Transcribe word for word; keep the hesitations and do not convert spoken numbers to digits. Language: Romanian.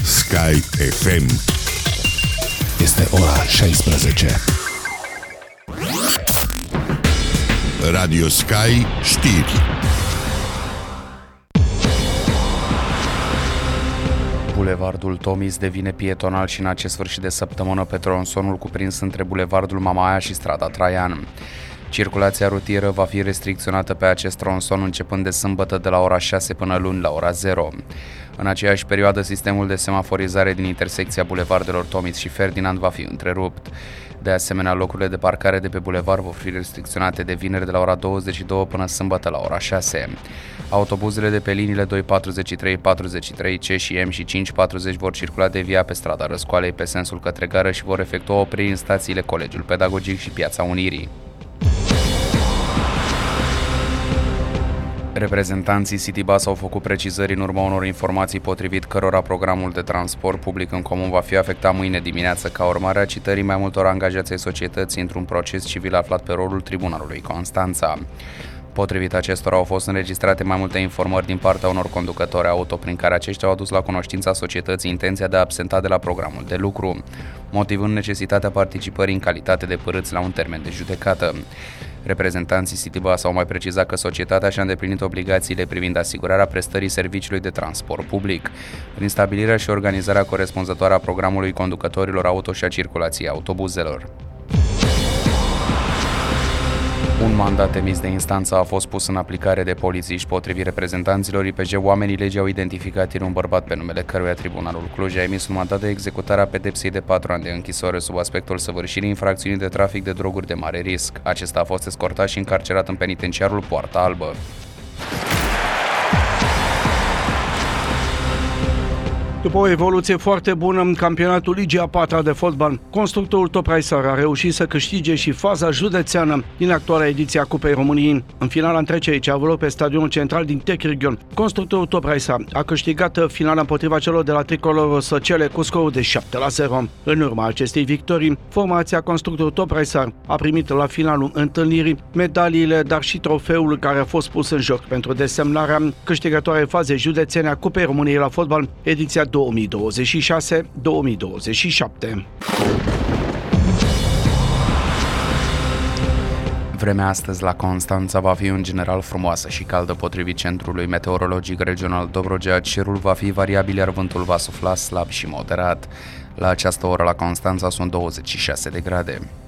Sky F M. Este ora șaisprezece. Radio Sky știri. Bulevardul Tomis devine pietonal și în acest sfârșit de săptămână pe tronsonul cuprins între Bulevardul Mamaia și strada Traian. Circulația rutieră va fi restricționată pe acest tronson începând de sâmbătă de la ora șase până luni la ora zero. În aceeași perioadă, sistemul de semaforizare din intersecția bulevardelor Tomis și Ferdinand va fi întrerupt. De asemenea, locurile de parcare de pe bulevard vor fi restricționate de vineri de la ora douăzeci și două până sâmbătă la ora șase. Autobuzele de pe liniile doi patruzeci și trei, patruzeci și trei, C și M și cinci patruzeci vor circula de via pe strada Răscoalei pe sensul către gară și vor efectua opriri în stațiile Colegiul Pedagogic și Piața Unirii. Reprezentanții Citybus au făcut precizări în urma unor informații potrivit cărora programul de transport public în comun va fi afectat mâine dimineață ca urmare a citării mai multor angajați ai societății într-un proces civil aflat pe rolul Tribunalului Constanța. Potrivit acestora au fost înregistrate mai multe informări din partea unor conducători auto prin care aceștia au adus la cunoștința societății intenția de a absenta de la programul de lucru, motivând necesitatea participării în calitate de părâți la un termen de judecată. Reprezentanții Citybus au mai precizat că societatea și-a îndeplinit obligațiile privind asigurarea prestării serviciului de transport public, prin stabilirea și organizarea corespunzătoare a programului conducătorilor auto și a circulației autobuzelor. Un mandat emis de instanță a fost pus în aplicare de polițiști. Potrivit reprezentanților I P J, oamenii legii au identificat ieri un bărbat pe numele căruia Tribunalul Cluj a emis un mandat de executare a pedepsei de patru ani de închisoare sub aspectul săvârșirii infracțiunii de trafic de droguri de mare risc. Acesta a fost escortat și încarcerat în penitenciarul Poarta Albă. După o evoluție foarte bună în campionatul Ligii a patra de fotbal, constructorul Top Racer a reușit să câștige și faza județeană din actuala ediție a Cupei României. În finala întrecerii ce a avut loc pe stadionul central din Techregion, constructorul Top Racer a câștigat finala împotriva celor de la Tricolor Săcele cu scorul de șapte la zero. În urma acestei victorii, formația constructorul Top Racer a primit la finalul întâlnirii medaliile, dar și trofeul care a fost pus în joc pentru desemnarea câștigătoarei fazei județene a Cupei României la fotbal, ediția două mii douăzeci și șase două mii douăzeci și șapte. Vremea astăzi la Constanța va fi în general frumoasă și caldă. Potrivit Centrului Meteorologic Regional Dobrogea, cerul va fi variabil, iar vântul va sufla slab și moderat. La această oră la Constanța sunt douăzeci și șase de grade.